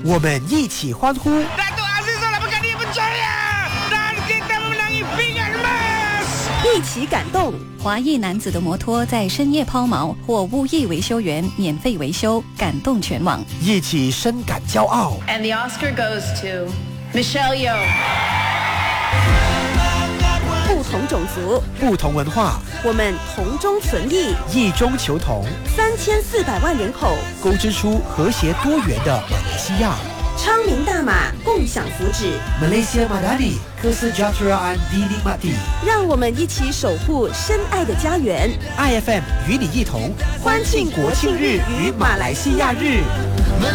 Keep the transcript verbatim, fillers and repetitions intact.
我们一起欢呼。 一起感动。 华裔男子的摩托在深夜抛锚，或无意维修员免费维修，感动全网。 一起深感骄傲。 And the Oscar goes to Michelle Yeoh。 不同种族， 不同文化， 我们同中存异， 异中求同。 三千四百万人口， 勾织出和谐多元的马来西亚。 昌明大马，共享福祉。 Malaysia Madani Kesejahteraan Dinikmati。 让我们一起守护深爱的家园。 I F M 与你一同欢庆国庆日与马来西亚日。